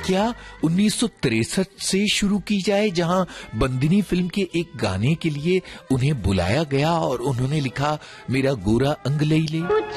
क्या 1963 से शुरू की जाए, जहां बंदिनी फिल्म के एक गाने के लिए उन्हें बुलाया गया और उन्होंने लिखा मेरा गोरा अंग लई ले।